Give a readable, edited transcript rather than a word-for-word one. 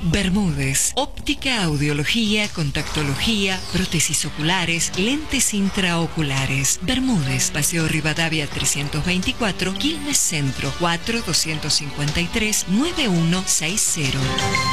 Bermúdez, óptica, audiología, contactología, prótesis oculares, lentes intraoculares. Bermúdez, Paseo Rivadavia 324, Quilmes Centro, 4-253-9160.